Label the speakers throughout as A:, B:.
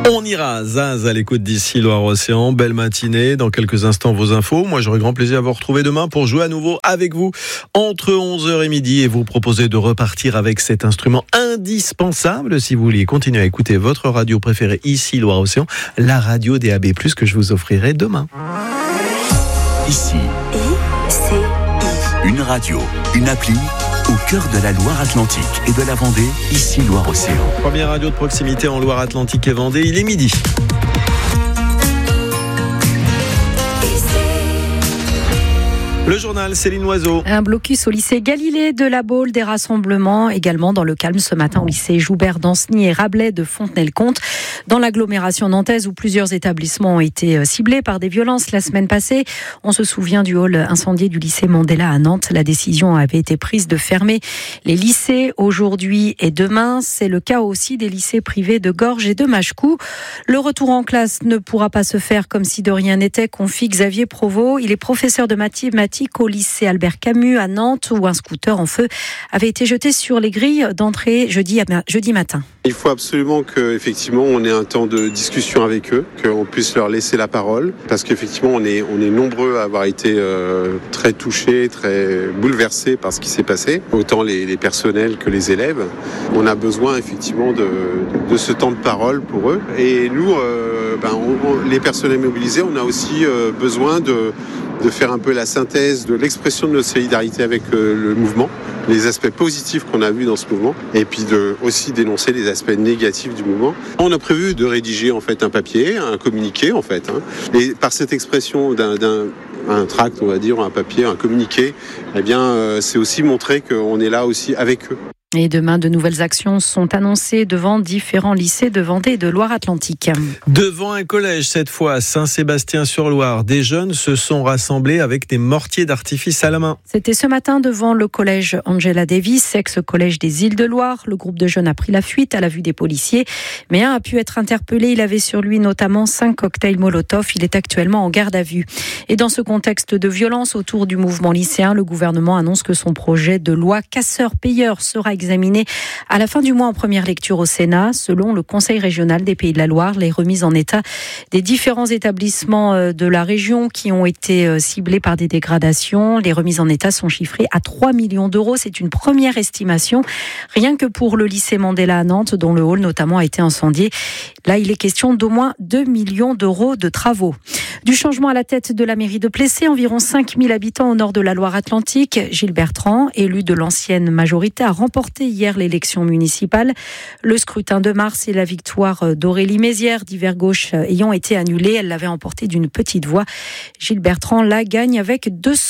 A: On ira, Zaz, à l'écoute d'ici Loire-Océan. Belle matinée. Dans quelques instants, vos infos. Moi, j'aurai grand plaisir à vous retrouver demain pour jouer à nouveau avec vous entre 11h et midi et vous proposer de repartir avec cet instrument indispensable si vous vouliez continuer à écouter votre radio préférée ici Loire-Océan, la radio DAB+, que je vous offrirai demain.
B: Ici, une radio, une appli au cœur de la Loire-Atlantique et de la Vendée, ici Loire-Océan.
A: Première radio de proximité en Loire-Atlantique et Vendée, il est midi. Le journal, Céline Oiseau.
C: Un blocus au lycée Galilée de la Baule, des rassemblements également dans le calme ce matin au lycée Joubert d'Ancenis et Rabelais de Fontenay-le-Comte. Dans l'agglomération nantaise où plusieurs établissements ont été ciblés par des violences la semaine passée. On se souvient du hall incendié du lycée Mandela à Nantes. La décision avait été prise de fermer les lycées aujourd'hui et demain. C'est le cas aussi des lycées privés de Gorges et de Machecou. Le retour en classe ne pourra pas se faire comme si de rien n'était, confie Xavier Provost. Il est professeur de mathématiques au lycée Albert Camus à Nantes où un scooter en feu avait été jeté sur les grilles d'entrée jeudi matin.
D: Il faut absolument qu'effectivement on ait un temps de discussion avec eux, qu'on puisse leur laisser la parole, parce qu'effectivement on est nombreux à avoir été très touchés, très bouleversés par ce qui s'est passé, autant les personnels que les élèves. On a besoin effectivement de ce temps de parole pour eux. Et nous, les personnels mobilisés, on a aussi besoin de faire un peu la synthèse de l'expression de notre solidarité avec le mouvement, les aspects positifs qu'on a vus dans ce mouvement, et puis aussi dénoncer les aspects négatifs du mouvement. On a prévu de rédiger en fait un papier, un communiqué en fait, et par cette expression un tract, on va dire, un papier, un communiqué, eh bien, c'est aussi montrer qu'on est là aussi avec eux.
C: Et demain, de nouvelles actions sont annoncées devant différents lycées de Vendée et de Loire-Atlantique.
A: Devant un collège, cette fois, à Saint-Sébastien-sur-Loire, des jeunes se sont rassemblés avec des mortiers d'artifice à la main.
C: C'était ce matin devant le collège Angela Davis, ex-collège des Îles-de-Loire. Le groupe de jeunes a pris la fuite à la vue des policiers. Mais un a pu être interpellé. Il avait sur lui notamment 5 cocktails Molotov. Il est actuellement en garde à vue. Et dans ce contexte de violence autour du mouvement lycéen, le gouvernement annonce que son projet de loi casseurs-payeurs sera examiné à la fin du mois en première lecture au Sénat. Selon le Conseil régional des Pays de la Loire, les remises en état des différents établissements de la région qui ont été ciblés par des dégradations, les remises en état sont chiffrées à 3 millions d'euros. C'est une première estimation. Rien que pour le lycée Mandela à Nantes, dont le hall notamment a été incendié. Là, il est question d'au moins 2 millions d'euros de travaux. Du changement à la tête de la mairie de Plessé, environ 5000 habitants au nord de la Loire-Atlantique. Gilles Bertrand, élu de l'ancienne majorité, a remporté hier l'élection municipale. Le scrutin de mars et la victoire d'Aurélie Mézières d'Hiver Gauche ayant été annulée. Elle l'avait emporté d'une petite voix. Gilles Bertrand la gagne avec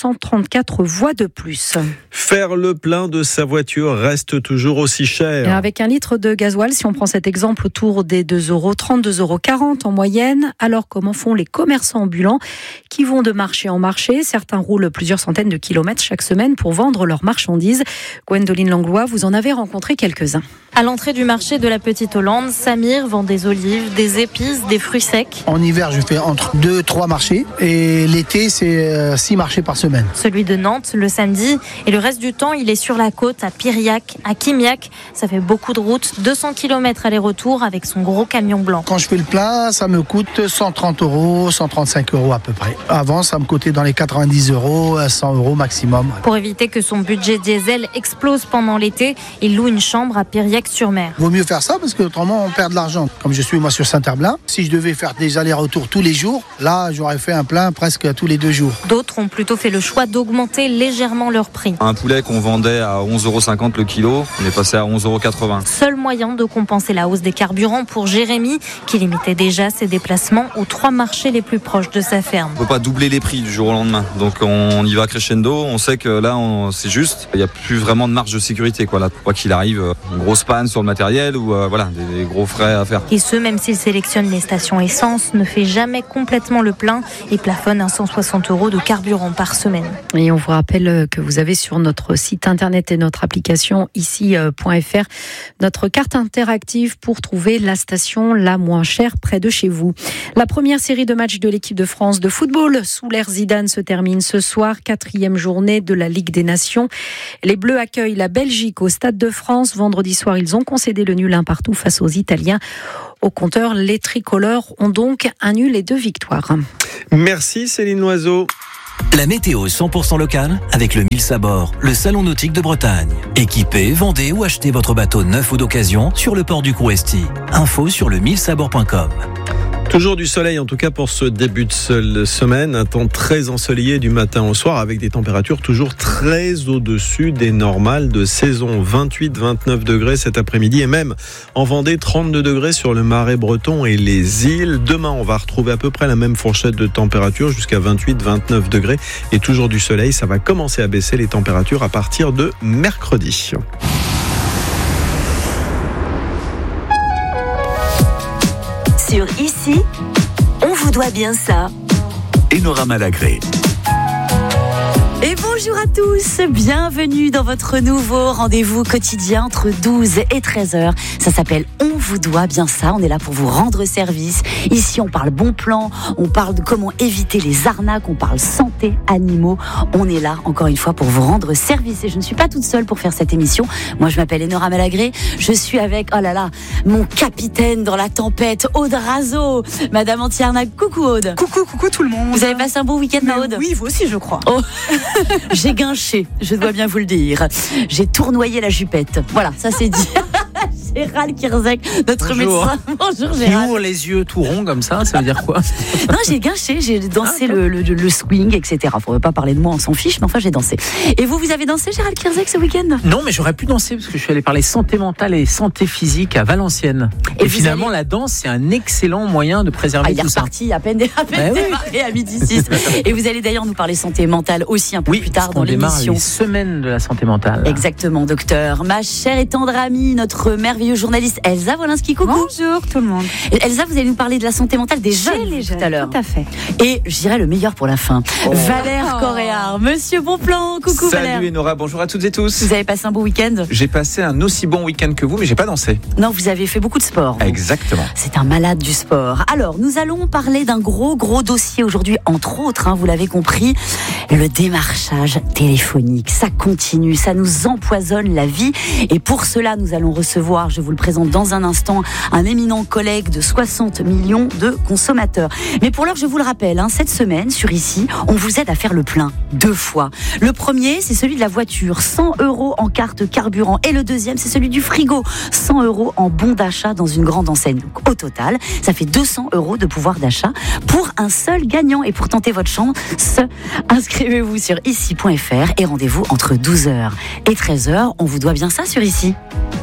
C: 234 voix de plus.
A: Faire le plein de sa voiture reste toujours aussi cher.
C: Et avec un litre de gasoil, si on prend cet exemple, autour des 2,30 €, 2,40 € en moyenne. Alors comment font les commerçants ambulants qui vont de marché en marché? Certains roulent plusieurs centaines de kilomètres chaque semaine pour vendre leurs marchandises. Gwendoline Langlois, vous en avez rencontré quelques-uns.
E: À l'entrée du marché de la Petite Hollande, Samir vend des olives, des épices, des fruits secs.
F: En hiver, je fais entre 2-3 marchés et l'été, c'est 6 marchés par semaine.
E: Celui de Nantes, le samedi, et le reste du temps, il est sur la côte, à Piriac, à Quimiac. Ça fait beaucoup de route, 200 km aller-retour avec son gros camion blanc.
F: Quand je fais le plein, ça me coûte 130 €, 135 € à peu près. Avant, ça me coûtait dans les 90 €, 100 € maximum.
E: Pour éviter que son budget diesel explose pendant l'été, il loue une chambre à Piriac-sur-Mer.
F: Vaut mieux faire ça parce que autrement on perd de l'argent. Comme je suis moi sur Saint-Herblain, si je devais faire des allers-retours tous les jours, là j'aurais fait un plein presque tous les 2 jours.
E: D'autres ont plutôt fait le choix d'augmenter légèrement leur prix.
G: Un poulet qu'on vendait à 11,50 € le kilo, on est passé à 11,80 €.
E: Seul moyen de compenser la hausse des carburants pour Jérémy, qui limitait déjà ses déplacements aux 3 marchés les plus proches de sa ferme.
G: On ne peut pas doubler les prix du jour au lendemain, donc on y va crescendo. On sait que là c'est juste, il n'y a plus vraiment de marge de sécurité quoi. Là, quoi qu'il arrive, une grosse panne sur le matériel ou des gros frais à faire.
E: Et ce, même s'il sélectionne les stations essence, ne fait jamais complètement le plein et plafonne à 160 € de carburant par semaine.
C: Et on vous rappelle que vous avez sur notre site internet et notre application ici.fr notre carte interactive pour trouver la station la moins chère près de chez vous. La première série de matchs de l'équipe de France de football sous l'ère Zidane se termine ce soir, 4e journée de la Ligue des Nations. Les Bleus accueillent la Belgique au Stade de France. Vendredi soir, ils ont concédé le nul 1-1 face aux Italiens. Au compteur, les tricolores ont donc un nul et 2 victoires.
A: Merci Céline Loiseau.
H: La météo 100% locale avec le Mills à bord, le salon nautique de Bretagne. Équipez, vendez ou achetez votre bateau neuf ou d'occasion sur le port du Crouesty. Info sur le millsabord.com.
A: Toujours du soleil en tout cas pour ce début de semaine, un temps très ensoleillé du matin au soir avec des températures toujours très au-dessus des normales de saison. 28-29 degrés cet après-midi et même en Vendée 32 degrés sur le Marais breton et les îles. Demain on va retrouver à peu près la même fourchette de température jusqu'à 28-29 degrés et toujours du soleil. Ça va commencer à baisser les températures à partir de mercredi.
I: Sur Ici, on vous doit bien ça.
B: Enora Malagré.
I: Et bonjour à tous, bienvenue dans votre nouveau rendez-vous quotidien entre 12 et 13h. Ça s'appelle On vous doit bien ça, on est là pour vous rendre service. Ici on parle bon plan, on parle de comment éviter les arnaques, on parle santé, animaux. On est là encore une fois pour vous rendre service et je ne suis pas toute seule pour faire cette émission. Moi je m'appelle Enora Malagré, je suis avec, oh là là, mon capitaine dans la tempête, Aude Razo. Madame Anti-Arnaque, coucou Aude.
J: Coucou tout le monde.
I: Vous avez passé un bon week-end, Aude?
J: Oui, vous aussi je crois.
I: Oh. J'ai guinché, je dois bien vous le dire. J'ai tournoyé la jupette. Voilà, ça c'est dit. Gérald Kierzek, notre médecin. Bonjour Gérald.
K: Il ouvre les yeux tout ronds comme ça veut dire quoi?
I: Non, j'ai guinché, j'ai dansé le swing, etc. Faudrait pas parler de moi, on s'en fiche, mais enfin j'ai dansé. Et vous avez dansé Gérald Kierzek ce week-end?
K: Non, mais j'aurais pu danser parce que je suis allé parler santé mentale et santé physique à Valenciennes. Et finalement, la danse, c'est un excellent moyen de préserver tout ça.
I: Il est reparti à peine démarré à midi 6. Et vous allez d'ailleurs nous parler santé mentale aussi un peu plus tard dans l'émission.
K: On démarre les semaines de la santé mentale.
I: Exactement, docteur. Ma chère et tendre amie, notre merveilleuse journaliste Elsa Wolinski, coucou.
J: Bonjour tout le monde.
I: Elsa, vous allez nous parler de la santé mentale des jeunes, tout à l'heure.
J: Tout à fait.
I: Et je dirais le meilleur pour la fin. Valère Coréard, monsieur Bonplan, coucou Valère.
L: Salut Enora, bonjour à toutes et tous.
I: Vous avez passé un beau week-end?
L: J'ai passé un aussi bon week-end que vous, mais j'ai pas dansé.
I: Non, vous avez fait beaucoup de sport.
L: Exactement.
I: C'est un malade du sport. Alors, nous allons parler d'un gros dossier aujourd'hui, entre autres, vous l'avez compris, le démarchage téléphonique. Ça continue, ça nous empoisonne la vie. Et pour cela, nous allons recevoir, je vous le présente dans un instant, un éminent collègue de 60 millions de consommateurs. Mais pour l'heure, je vous le rappelle, cette semaine, sur Ici, on vous aide à faire le plein 2 fois. Le premier, c'est celui de la voiture, 100 € en carte carburant. Et le deuxième, c'est celui du frigo, 100 € en bon d'achat dans une grande enseigne. Donc, au total, ça fait 200 € de pouvoir d'achat pour un seul gagnant. Et pour tenter votre chance, inscrivez-vous sur ici.fr et rendez-vous entre 12h et 13h. On vous doit bien ça sur Ici.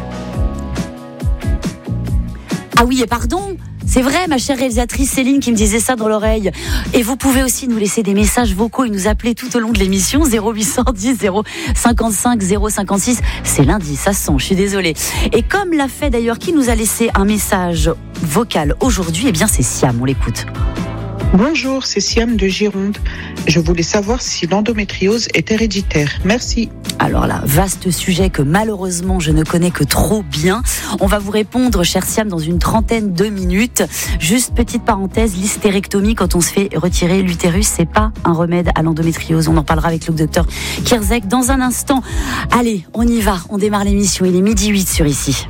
I: Ah oui, et pardon, c'est vrai, ma chère réalisatrice Céline qui me disait ça dans l'oreille. Et vous pouvez aussi nous laisser des messages vocaux et nous appeler tout au long de l'émission, 0810 055 056. C'est lundi, ça se sent, je suis désolée. Et comme l'a fait d'ailleurs, qui nous a laissé un message vocal aujourd'hui, eh bien c'est Siam, on l'écoute.
M: Bonjour, c'est Siam de Gironde. Je voulais savoir si l'endométriose est héréditaire. Merci.
I: Alors là, vaste sujet que malheureusement je ne connais que trop bien. On va vous répondre, cher Siam, dans une trentaine de minutes. Juste petite parenthèse, l'hystérectomie, quand on se fait retirer l'utérus, c'est pas un remède à l'endométriose. On en parlera avec le docteur Kierzek dans un instant. Allez, on y va, on démarre l'émission. Il est 12h08 sur Ici.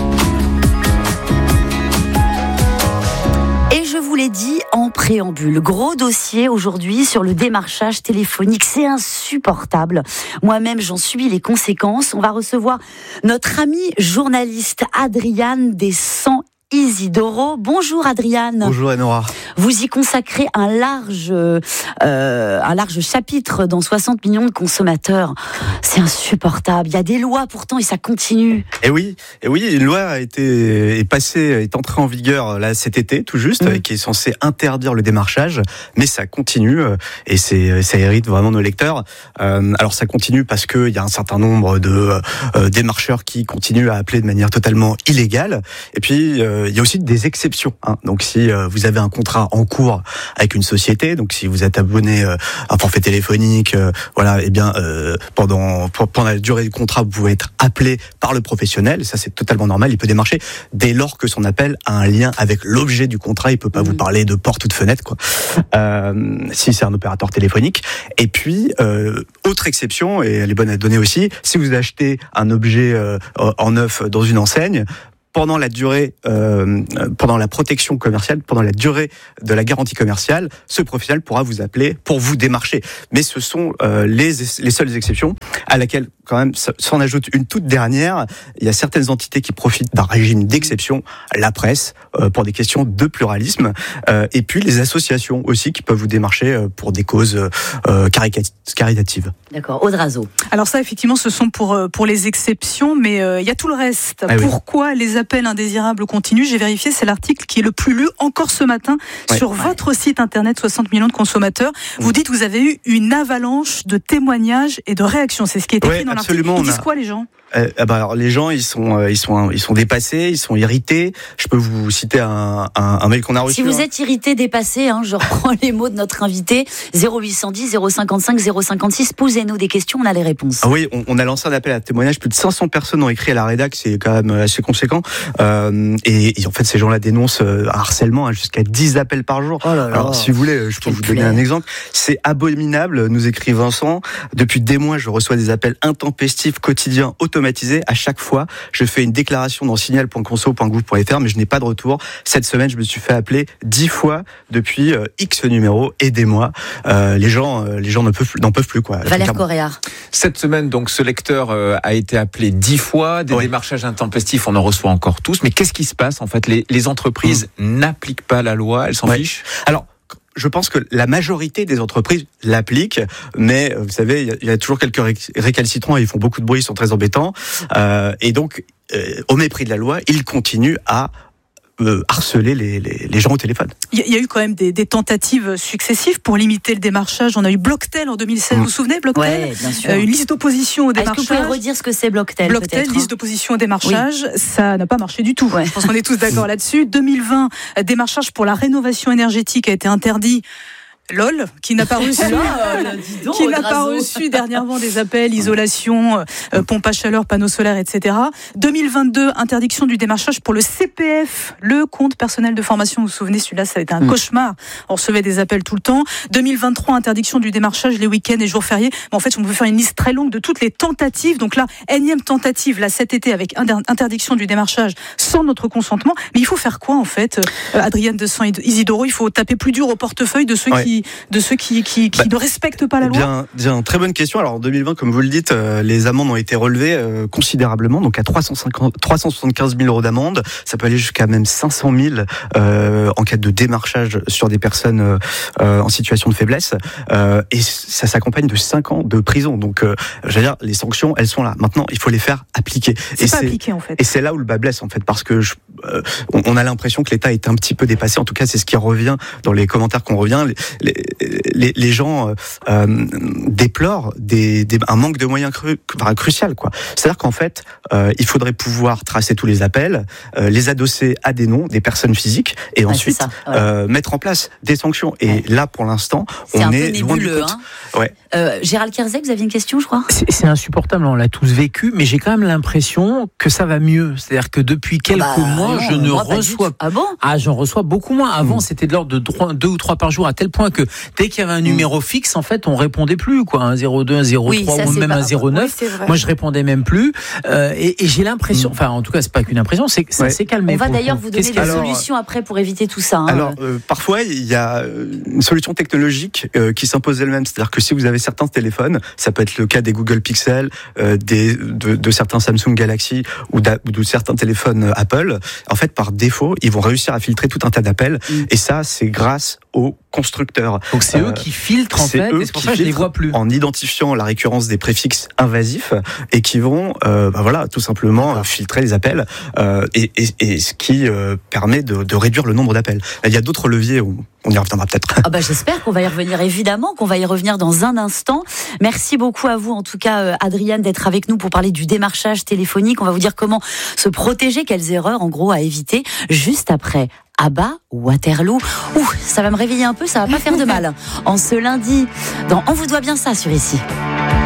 I: Je vous l'ai dit en préambule, gros dossier aujourd'hui sur le démarchage téléphonique, c'est insupportable. Moi-même, j'en subis les conséquences. On va recevoir notre amie journaliste Adriane Descamps Isidoro. Bonjour Adriane.
N: Bonjour Enora.
I: Vous y consacrez un large chapitre dans 60 millions de consommateurs. C'est insupportable. Il y a des lois pourtant et ça continue.
N: Et oui, une loi est entrée en vigueur là cet été tout juste, qui est censée interdire le démarchage, mais ça continue et ça irrite vraiment nos lecteurs. Alors ça continue parce que il y a un certain nombre de démarcheurs qui continuent à appeler de manière totalement illégale. Et puis il y a aussi des exceptions. Donc si vous avez un contrat en cours avec une société, donc si vous êtes abonné à un forfait téléphonique, pendant la durée du contrat, vous pouvez être appelé par le professionnel. Et ça, c'est totalement normal. Il peut démarcher dès lors que son appel a un lien avec l'objet du contrat. Il peut pas vous parler de porte ou de fenêtre, quoi. Si c'est un opérateur téléphonique. Et puis, autre exception, et elle est bonne à donner aussi, si vous achetez un objet en neuf dans une enseigne, pendant la durée, pendant la protection commerciale, pendant la durée de la garantie commerciale, ce professionnel pourra vous appeler pour vous démarcher. Mais ce sont les seules exceptions, à laquelle quand même s'en ajoute une toute dernière. Il y a certaines entités qui profitent d'un régime d'exception, la presse, pour des questions de pluralisme, et puis les associations aussi qui peuvent vous démarcher pour des causes caritatives.
I: D'accord, Audrazo.
J: Alors ça, effectivement, ce sont pour les exceptions, mais il y a tout le reste. Pourquoi les appels indésirables continuent? J'ai vérifié, c'est l'article qui est le plus lu encore ce matin sur votre site internet, 60 millions de consommateurs. Vous dites que vous avez eu une avalanche de témoignages et de réactions. C'est ce qui est écrit dans l'article. Ils disent quoi, les gens?
N: Alors les gens, ils sont dépassés, ils sont irrités. Je peux vous citer un mail qu'on a reçu.
I: Si vous êtes irrité, dépassé, je reprends les mots de notre invité. 0810 055 056. Posez-nous des questions, on a les réponses.
N: Ah oui, on a lancé un appel à témoignage. Plus de 500 personnes ont écrit à la rédac, c'est quand même assez conséquent. Et en fait, ces gens-là dénoncent un harcèlement jusqu'à 10 appels par jour.
I: Oh là là.
N: Alors, si vous voulez, je peux vous donner un exemple. C'est abominable, nous écrit Vincent. Depuis des mois, je reçois des appels intempestifs, quotidiens, automatisés. À chaque fois, je fais une déclaration dans signal.conso.gouv.fr, mais je n'ai pas de retour. Cette semaine, je me suis fait appeler 10 fois depuis X numéro. Aidez-moi. Les gens n'en peuvent plus, quoi.
I: Valère Correa.
L: Cette semaine, donc, ce lecteur a été appelé 10 fois. Des démarchages intempestifs, on en reçoit encore tous. Mais qu'est-ce qui se passe? En fait, les entreprises n'appliquent pas la loi, elles s'en fichent?
N: Alors, je pense que la majorité des entreprises l'appliquent, mais vous savez, il y a toujours quelques récalcitrants et ils font beaucoup de bruit, ils sont très embêtants. Et donc, au mépris de la loi, ils continuent à harceler les gens au téléphone.
J: Il y a eu quand même des tentatives successives pour limiter le démarchage. On a eu Blocktel en 2016, vous vous souvenez, Blocktel?
I: Oui, bien sûr.
J: Une liste d'opposition au démarchage.
I: Est-ce que vous pouvez redire ce que c'est Blocktel?
J: Blocktel, liste d'opposition au démarchage, ça n'a pas marché du tout. Je pense qu'on est tous d'accord là-dessus. 2020, démarchage pour la rénovation énergétique a été interdit. LOL, qui n'a pas reçu dernièrement des appels, isolation, pompe à chaleur, panneaux solaires, etc. 2022, interdiction du démarchage pour le CPF, le compte personnel de formation. Vous vous souvenez, celui-là, ça a été un cauchemar. On recevait des appels tout le temps. 2023, interdiction du démarchage les week-ends et jours fériés. Mais en fait, on peut faire une liste très longue de toutes les tentatives. Donc là, énième tentative, là, cet été, avec interdiction du démarchage sans notre consentement. Mais il faut faire quoi, en fait, Adrienne de Isidoro? Il faut taper plus dur au portefeuille de ceux qui ne respectent pas la loi?
N: Bien, très bonne question. Alors en 2020, comme vous le dites, les amendes ont été relevées considérablement, donc à 375 000 euros d'amende. Ça peut aller jusqu'à même 500 000 en cas de démarchage sur des personnes en situation de faiblesse. Et ça s'accompagne de 5 ans de prison. Donc, je veux dire, les sanctions, elles sont là. Maintenant, il faut les faire appliquer.
J: C'est pas appliqué, en fait.
N: Et c'est là où le bas blesse, en fait, parce que on a l'impression que l'État est un petit peu dépassé. En tout cas, c'est ce qui revient dans les commentaires qu'on revient. Les gens déplorent un manque de moyens crucial, quoi. C'est-à-dire qu'en fait, il faudrait pouvoir tracer tous les appels, les adosser à des noms, des personnes physiques, et ensuite mettre en place des sanctions. Et là, pour l'instant, on est loin du compte.
I: Gérald Kerzé, vous aviez une question, je crois?
K: C'est insupportable, on l'a tous vécu, mais j'ai quand même l'impression que ça va mieux. C'est-à-dire que depuis quelques mois, je ne reçois... j'en reçois beaucoup moins. Avant, c'était de l'ordre de 2 ou 3 par jour, à tel point que dès qu'il y avait un numéro fixe, en fait, on répondait plus, quoi. Un 02, un 03 ou même un 09. Moi, je répondais même plus. Et j'ai l'impression, enfin, en tout cas, c'est pas qu'une impression, c'est que ça s'est calmé.
I: On va d'ailleurs vous donner des solutions après pour éviter tout ça.
N: Alors, parfois, il y a une solution technologique qui s'impose elle-même. C'est-à-dire que si vous avez certains téléphones, ça peut être le cas des Google Pixel, de certains Samsung Galaxy ou de certains téléphones Apple, en fait, par défaut, ils vont réussir à filtrer tout un tas d'appels. Et ça, c'est grâce aux constructeurs.
K: Donc c'est eux qui filtrent, en fait, et c'est pour ça que je les vois plus.
N: En identifiant la récurrence des préfixes invasifs et qui vont tout simplement filtrer les appels et ce qui permet de réduire le nombre d'appels. Il y a d'autres leviers, on y reviendra peut-être.
I: J'espère qu'on va y revenir, évidemment, qu'on va y revenir dans un instant. Merci beaucoup à vous, en tout cas, Adrienne, d'être avec nous pour parler du démarchage téléphonique. On va vous dire comment se protéger, quelles erreurs, en gros, à éviter, juste après ABBA, Waterloo. Ça va me réveiller un peu, ça va pas faire de mal. En ce lundi, On vous doit bien ça sur Ici.